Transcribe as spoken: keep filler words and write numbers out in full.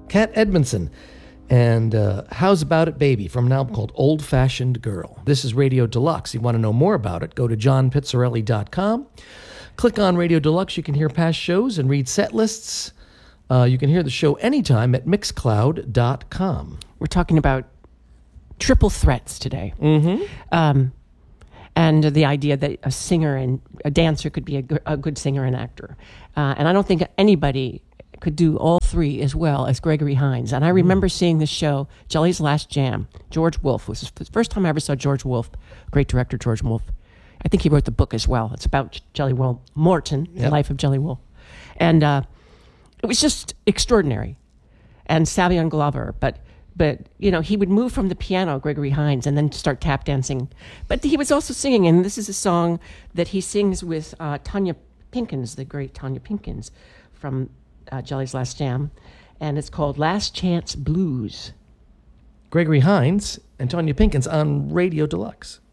Kat Edmondson. And uh, How's About It Baby from an album called Old Fashioned Girl. This is Radio Deluxe. You want to know more about it, go to john pizzarelli dot com. Click on Radio Deluxe. You can hear past shows and read set lists. Uh, you can hear the show anytime at mixcloud dot com. We're talking about triple threats today. Mm-hmm. Um, and the idea that a singer and a dancer could be a good, a good singer and actor. Uh, and I don't think anybody could do all three as well as Gregory Hines. And I remember mm. seeing this show, Jelly's Last Jam. George Wolfe was the first time I ever saw George Wolfe, great director George Wolfe. I think he wrote the book as well. It's about Jelly Roll Morton, yep. The life of Jelly Roll. And uh, it was just extraordinary. And Savion Glover, but but you know, he would move from the piano, Gregory Hines, and then start tap dancing. But he was also singing, and this is a song that he sings with uh, Tanya Pinkins, the great Tanya Pinkins from Uh, Jelly's Last Jam, and it's called Last Chance Blues. Gregory Hines and Tanya Pinkins on Radio Deluxe.